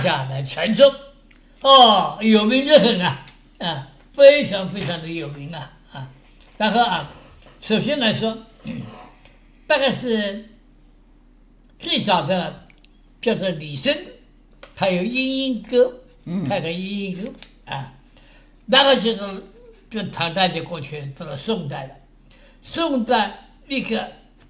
家来传颂，有名的很啊，非常非常的有名啊。然后首先来说，大概是最早的叫做李绅，他有莺莺歌，他的莺莺歌然后就唐代就过去了，到了宋代了。宋代一个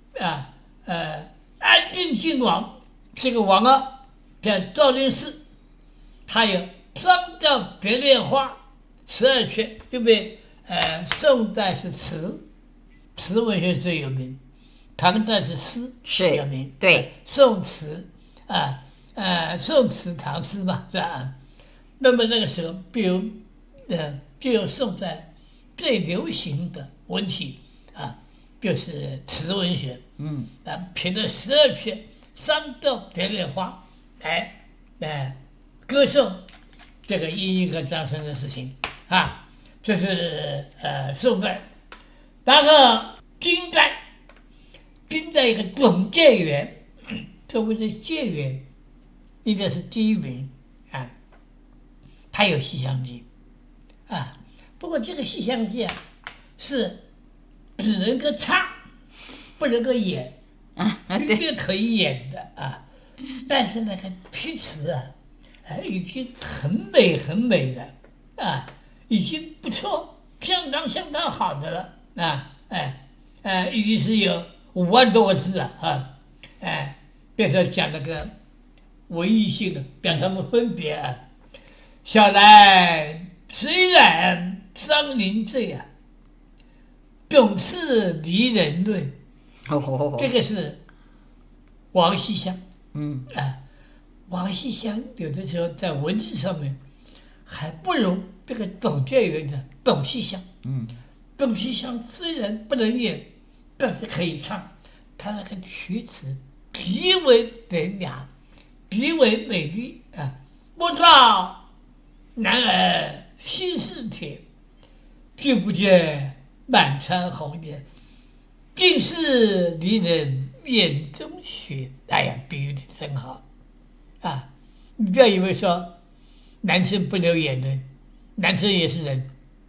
安定郡王，这个王叫赵令奭，他有张调蝶恋花12阙，因为宋代是词文学最有名，唐代是诗有名， 对， 宋词宋词唐诗嘛，是吧？那么那个时候，就有宋代最流行的文体就是词文学，凭着12阙张调蝶恋花来歌颂这个莺莺和张生的事情这是宋代。然后金代一个董建元，所谓的建元应该是第一名他有《西厢记》不过这个《西厢记》是只能够唱，不能够演对，可以演的但是那个批词已经很美很美了已经不错，相当好的了已经是有5万多个字别说讲那个文艺性的，讲他们分别小来虽然伤林醉总是离人泪这个是王熙香王熙香有的时候在文字上面还不如这个董建元的董熙香董熙香虽然不能演，但是可以唱，他那个曲词极为典雅，极为美丽莫道男儿心似铁，君不见满川红颜，尽是离人眼中血。哎呀，比喻的真好你不要以为说男生不流眼泪，男生也是人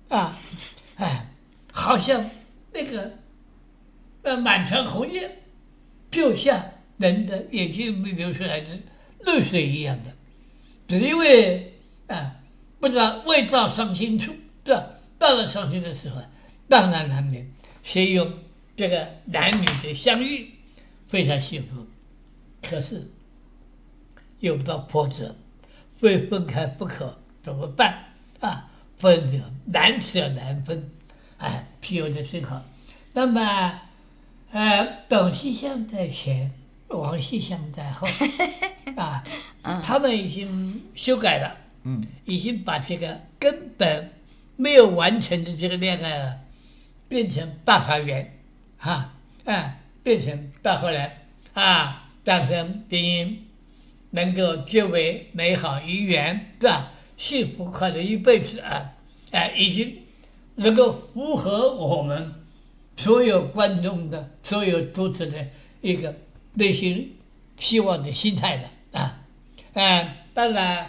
好像那个满川红叶，就像人的眼睛里流出来的泪水一样的，只因为不知道未到伤心处，是吧？到了伤心的时候，当然难免先有这个男女的相遇，非常幸福，可是有不到波折，非分开不可，怎么办分了难舍难分譬如的真好。那么董熙香在前，王熙香在后他们已经修改了已经把这个根本没有完成的这个恋爱变成大团圆变成到后来当成婚姻能够结为美好姻缘，是吧？幸福快乐一辈子已经能够符合我们所有观众的、所有读者的一个内心希望的心态的当然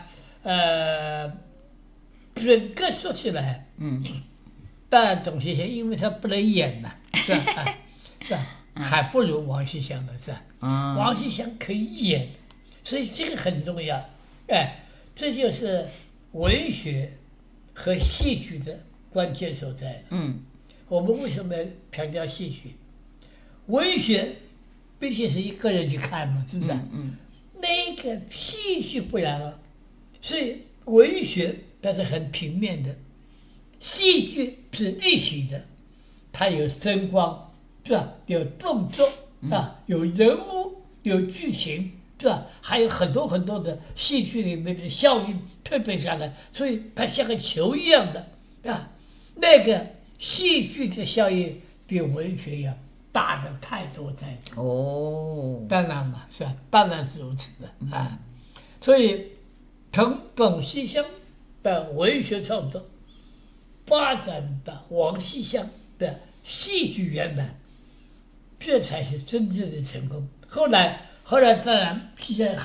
整个说起来当然董熙香因为他不能演嘛，是吧是吧还不如王熙香的，是吧王熙香可以演，所以这个很重要这就是文学和戏剧的关键所在我们为什么要强调戏剧？文学毕竟是一个人去看嘛，是不是那个戏剧不然了，所以文学它是很平面的，戏剧是立体的，它有声光，是吧？有动作有人物，有剧情，是吧？还有很多很多的戏剧里面的效应配备下来，所以它像个球一样的那个戏剧的效应比文学要大的太多太多当然嘛，是吧？当然是如此的所以从董熙香的文学创作发展到王熙香的戏剧圆满，这才是真正的成功。后来当然，西厢